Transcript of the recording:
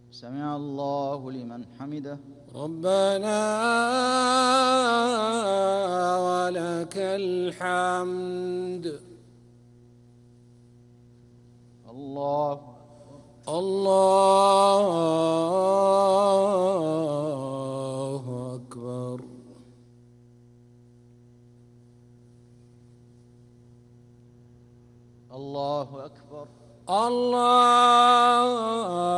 سمع الله لمن حمده. ربنا ولك الحمد. الله الله أكبر. الله أكبر. الله